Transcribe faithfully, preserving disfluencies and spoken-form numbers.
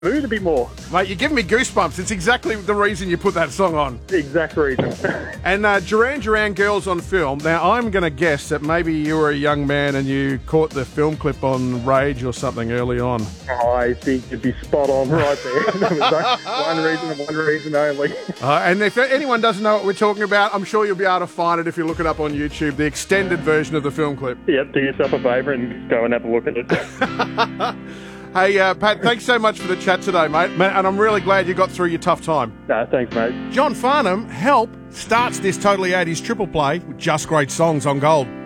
mood a bit more. Mate, you're giving me goosebumps. It's exactly the reason you put that song on. The exact reason. And uh, Duran Duran Girls on Film. Now, I'm going to guess that maybe you were a young man and you caught the film clip on Rage or something early on. I think you'd be spot on right there. That was one reason and one reason only. Uh, and if anyone doesn't know what we're talking about, I'm sure you'll be able to find it if you look it up on YouTube, the extended version of the film clip. Yep, do yourself a favour and go and have a look at it. Hey, uh, Pat, thanks so much for the chat today, mate. And I'm really glad you got through your tough time. No, thanks, mate. John Farnham, Help, starts this Totally eighties triple play with just great songs on Gold.